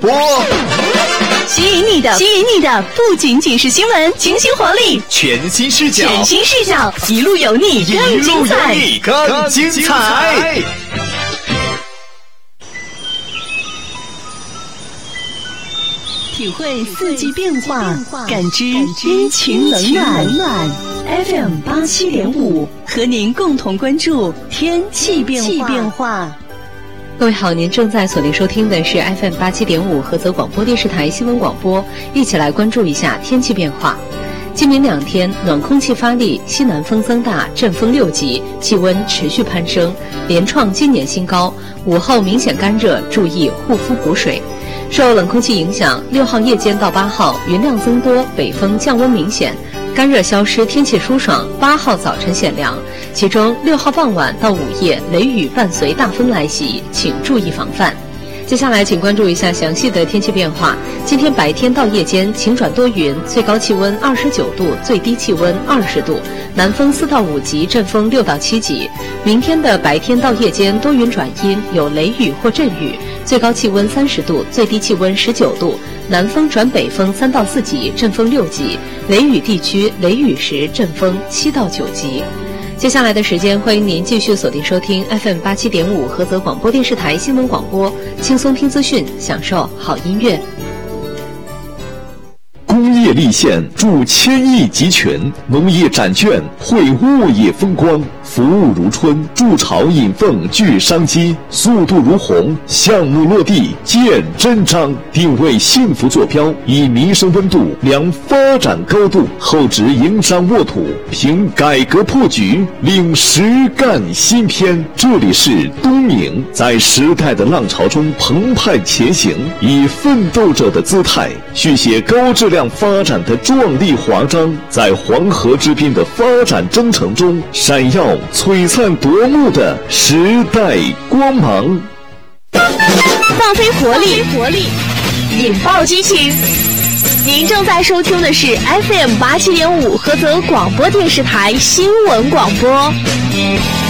播。 吸引你的不仅仅是新闻，清新活力， 全新视角， 一路有你更精彩， 更精彩。 体会四季变化，感知人情冷暖。FM 87.5和您共同关注天气变化。 各位好，您正在锁定收听的是 FM 87.5菏泽广播电视台新闻广播，一起来关注一下天气变化。今明2天，暖空气发力，西南风增大，阵风6级，气温持续攀升，连创今年新高。午后明显干热，注意护肤补水。受冷空气影响，6号夜间到8号云量增多，北风降温明显，干热消失，天气舒爽。8号早晨显凉，其中6号傍晚到午夜雷雨伴随大风来袭，请注意防范。接下来请关注一下详细的天气变化。今天白天到夜间晴转多云，最高气温29度，最低气温20度，南风4到5级，阵风6到7级。明天的白天到夜间多云转阴，有雷雨或阵雨，最高气温30度，最低气温19度，南风转北风3到4级，阵风6级，雷雨地区雷雨时阵风7到9级。接下来的时间，欢迎您继续锁定收听 FM 87.5菏泽广播电视台新闻广播，轻松听资讯，享受好音乐。 工业立县助千亿集群，农业展券绘物业风光，服务如春，筑巢引凤聚商机，速度如虹，项目落地见真章，定位幸福坐标，以民生温度量发展高度，厚植营商沃土，凭改革破局领实干新篇。这里是东宁，在时代的浪潮中澎湃前行，以奋斗者的姿态续写高质量发展的壮丽华章，在黄河之滨的发展征程中闪耀璀璨夺目的时代光芒。 放飞活力，引爆激情。您正在收听的是 FM 87.5菏泽广播电视台新闻广播。